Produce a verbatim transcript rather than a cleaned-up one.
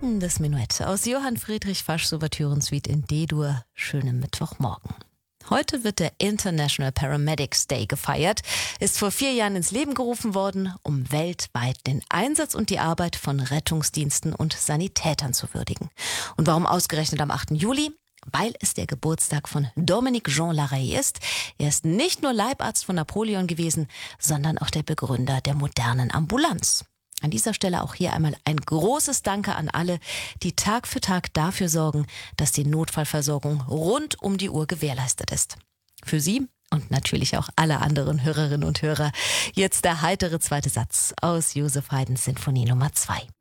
Fliegen Menuett aus Johann Friedrich Faschs Ouvertüren-Suite in D-Dur. Schönen Mittwochmorgen. Heute wird der International Paramedics Day gefeiert, ist vor vier Jahren ins Leben gerufen worden, um weltweit den Einsatz und die Arbeit von Rettungsdiensten und Sanitätern zu würdigen. Und warum ausgerechnet am achten Juli? Weil es der Geburtstag von Dominique Jean Larrey ist. Er ist nicht nur Leibarzt von Napoleon gewesen, sondern auch der Begründer der modernen Ambulanz. An dieser Stelle auch hier einmal ein großes Danke an alle, die Tag für Tag dafür sorgen, dass die Notfallversorgung rund um die Uhr gewährleistet ist. Für Sie und natürlich auch alle anderen Hörerinnen und Hörer jetzt der heitere zweite Satz aus Joseph Haydns Sinfonie Nummer zwei.